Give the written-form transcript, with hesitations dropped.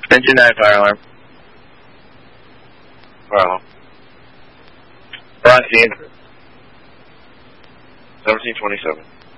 Engine 9, fire alarm. Fire alarm. We're on scene. 1727.